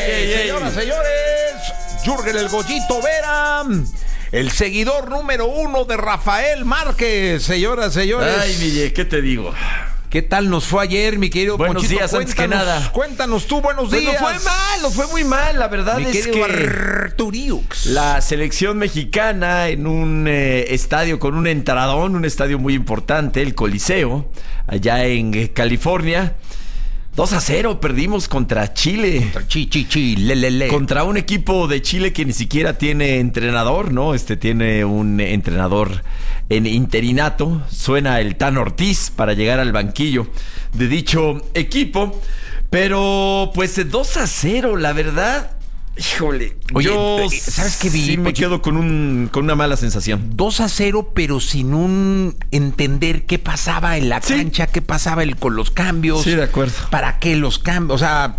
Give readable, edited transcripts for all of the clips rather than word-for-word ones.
Señoras, señores, Jürgen el Goyito Vera, el seguidor número 1 de Rafael Márquez. Señoras, señores. Ay, Miguel, ¿qué te digo? ¿Qué tal nos fue ayer, mi querido Buenos Ponchito? días, antes que nada. Cuéntanos tú, buenos días. Nos fue muy mal, la verdad Mi es querido que Arturiux. la selección mexicana en un estadio con un entradón, un estadio muy importante, el Coliseo, allá en California. 2-0 perdimos contra Chile. Contra un equipo de Chile que ni siquiera tiene entrenador, ¿no? Tiene un entrenador en interinato. Suena el Tan Ortiz para llegar al banquillo de dicho equipo. Pero, pues, 2-0, la verdad. Híjole, oye, yo ¿sabes qué vi? Sí me quedo con una mala sensación. 2-0, pero sin un entender qué pasaba en la cancha, qué pasaba con los cambios. Sí, de acuerdo. ¿Para qué los cambios? O sea,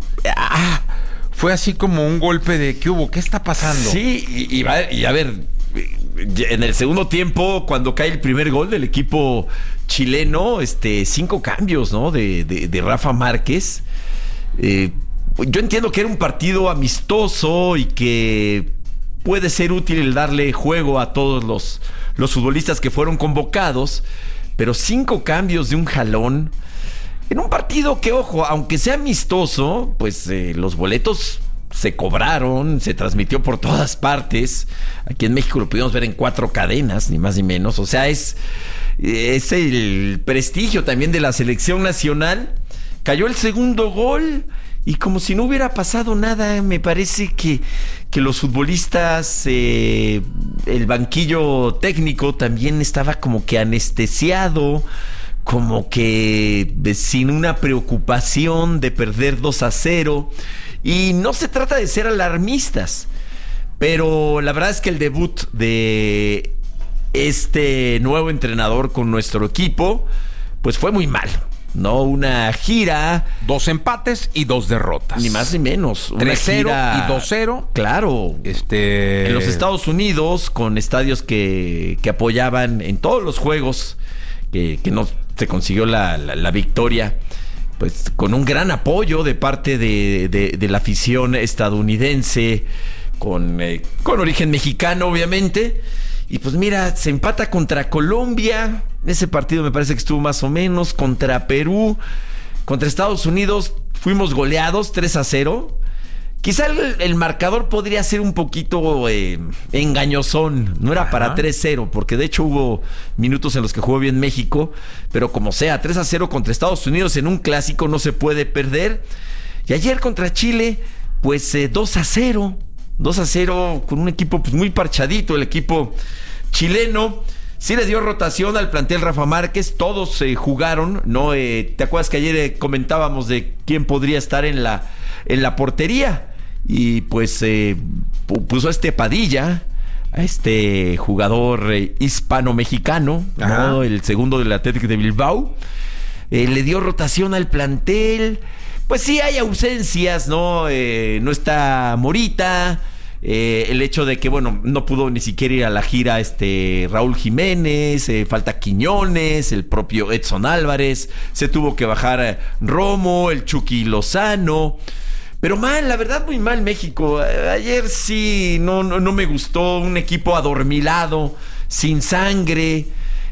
fue así como un golpe de ¿qué hubo? ¿Qué está pasando? Sí, y a ver, en el segundo tiempo, cuando cae el primer gol del equipo chileno, 5 cambios, ¿no? De Rafa Márquez. Yo entiendo que era un partido amistoso y que puede ser útil el darle juego a todos los futbolistas que fueron convocados, pero 5 cambios de un jalón en un partido que, ojo, aunque sea amistoso, pues los boletos se cobraron, se transmitió por todas partes. Aquí en México lo pudimos ver en 4 cadenas, ni más ni menos. O sea, es el prestigio también de la selección nacional. Cayó el segundo gol y como si no hubiera pasado nada. Me parece que los futbolistas, el banquillo técnico también estaba como que anestesiado, como que sin una preocupación de perder 2-0. Y no se trata de ser alarmistas, pero la verdad es que el debut de este nuevo entrenador con nuestro equipo, pues fue muy mal. No, una gira. 2 empates y 2 derrotas. Ni más ni menos. 3-0 y 2-0. Claro. En los Estados Unidos, con estadios que apoyaban en todos los juegos, que no se consiguió la victoria, pues con un gran apoyo de parte de la afición estadounidense, con origen mexicano, obviamente. Y pues mira, se empata contra Colombia. Ese partido me parece que estuvo más o menos. Contra Perú, contra Estados Unidos, fuimos goleados 3-0. Quizá el marcador podría ser un poquito engañosón. No era para 3-0, porque de hecho hubo minutos en los que jugó bien México. Pero como sea, 3-0 contra Estados Unidos en un clásico no se puede perder. Y ayer contra Chile, pues 2-0. 2-0 con un equipo pues muy parchadito, el equipo chileno. Sí le dio rotación al plantel Rafa Márquez, todos jugaron, ¿no? ¿Te acuerdas que ayer comentábamos de quién podría estar en la portería? Y pues puso a Padilla, a este jugador hispano-mexicano, ¿no? El segundo del Athletic de Bilbao. Le dio rotación al plantel. Pues sí hay ausencias, ¿no? No está Morita. El hecho de que, bueno, no pudo ni siquiera ir a la gira Raúl Jiménez, falta Quiñones, el propio Edson Álvarez, se tuvo que bajar Romo, el Chucky Lozano. Pero mal, la verdad muy mal México. Ayer sí no me gustó, un equipo adormilado, sin sangre,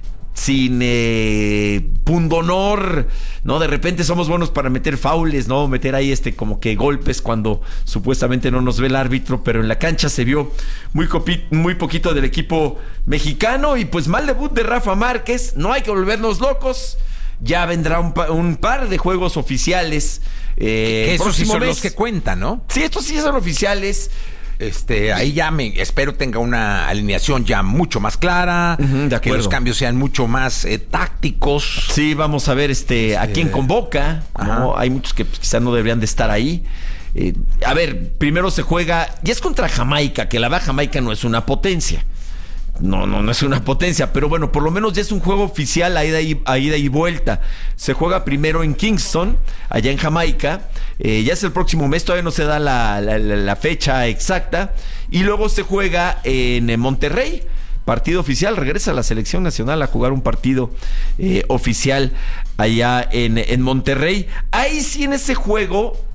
sin pundonor, ¿no? De repente somos buenos para meter faules, ¿no? Meter ahí como que golpes cuando supuestamente no nos ve el árbitro, pero en la cancha se vio muy poquito del equipo mexicano. Y pues mal debut de Rafa Márquez, no hay que volvernos locos. Ya vendrá un par de juegos oficiales. Que esos sí son los que cuentan, ¿no? Sí, estos sí son oficiales. Ahí ya espero tenga una alineación ya mucho más clara, que los cambios sean mucho más tácticos. Sí, vamos a ver a quién convoca, ¿no? Hay muchos que quizás no deberían de estar ahí. A ver, primero se juega, y es contra Jamaica, que la verdad Jamaica no es una potencia. No es una potencia, pero bueno, por lo menos ya es un juego oficial a ida y vuelta. Se juega primero en Kingston, allá en Jamaica. Ya es el próximo mes, todavía no se da la fecha exacta. Y luego se juega en Monterrey, partido oficial. Regresa la selección nacional a jugar un partido oficial allá en Monterrey. Ahí sí, en ese juego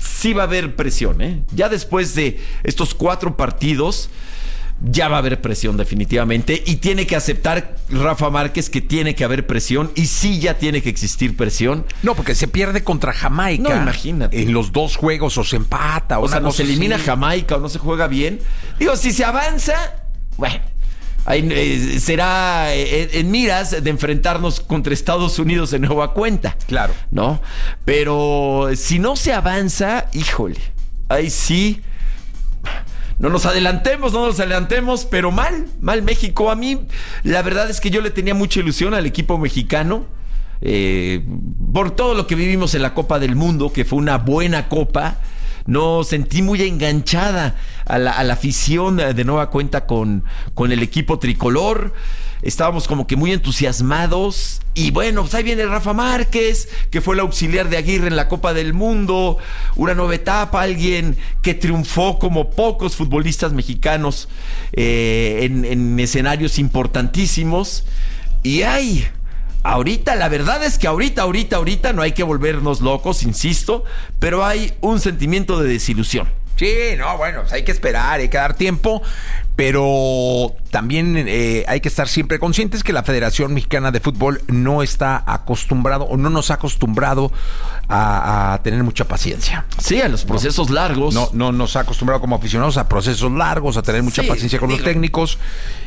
sí va a haber presión, ¿eh? Ya después de estos 4 partidos, ya va a haber presión definitivamente. Y tiene que aceptar Rafa Márquez que tiene que haber presión. Y sí, ya tiene que existir presión. No, porque se pierde contra Jamaica. No, imagínate. En los 2 juegos o se empata. O sea, no se elimina Jamaica o no se juega bien. Digo, si se avanza, bueno, ahí será en miras de enfrentarnos contra Estados Unidos de nueva cuenta. Claro. ¿No? Pero si no se avanza, híjole, ahí sí. No nos adelantemos, pero mal México. A mí, la verdad es que yo le tenía mucha ilusión al equipo mexicano. Por todo lo que vivimos en la Copa del Mundo, que fue una buena copa. No sentí muy enganchada a la afición de nueva cuenta con el equipo tricolor. Estábamos como que muy entusiasmados. Y bueno, pues ahí viene Rafa Márquez, que fue el auxiliar de Aguirre en la Copa del Mundo. Una nueva etapa, alguien que triunfó como pocos futbolistas mexicanos en escenarios importantísimos. Y ay, ahorita, la verdad es que ahorita no hay que volvernos locos, insisto, pero hay un sentimiento de desilusión. Sí, no, bueno, pues hay que esperar, hay que dar tiempo, pero también hay que estar siempre conscientes que la Federación Mexicana de Fútbol no está acostumbrado o no nos ha acostumbrado a tener mucha paciencia. Sí, a los procesos largos. No nos ha acostumbrado como aficionados a procesos largos, a tener mucha paciencia con los técnicos.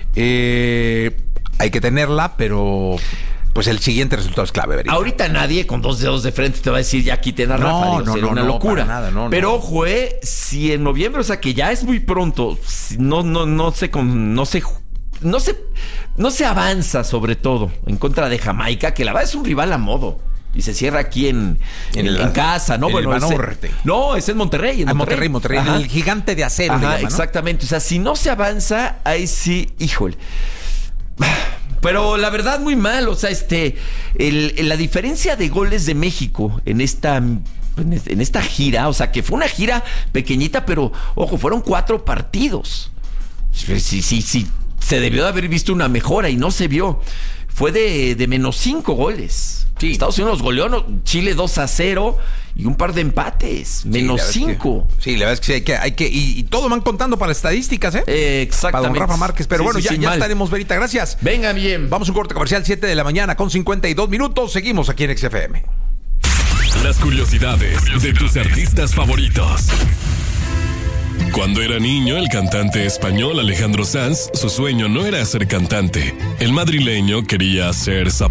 Hay que tenerla, pero pues el siguiente resultado es clave, ¿verdad? Ahorita nadie con 2 dedos de frente te va a decir ya quiten a Rafa. Sería una locura. Nada, pero ojo, si en noviembre, o sea que ya es muy pronto, no se avanza sobre todo en contra de Jamaica, que la verdad es un rival a modo. Y se cierra aquí en casa, ¿no? Bueno, es en Monterrey. Monterrey, el gigante de acero. Ajá, llama, ¿no? Exactamente. O sea, si no se avanza, ahí sí, híjole. Pero la verdad muy mal, o sea, la diferencia de goles de México en esta gira, o sea, que fue una gira pequeñita, pero ojo, fueron 4 partidos. Sí, se debió de haber visto una mejora y no se vio. Fue de menos 5 goles. Sí. Estados Unidos goleó Chile 2-0 y un par de empates. Menos 5. Sí, la verdad es que hay que y todo van contando para estadísticas, ¿eh? Exactamente. Para don Rafa Márquez. Pero bueno, ya estaremos, Verita. Gracias. Venga, bien. Vamos a un corte comercial, 7 de la mañana con 52 minutos. Seguimos aquí en XFM. Las curiosidades de tus artistas favoritos. Cuando era niño, el cantante español Alejandro Sanz, su sueño no era ser cantante. El madrileño quería ser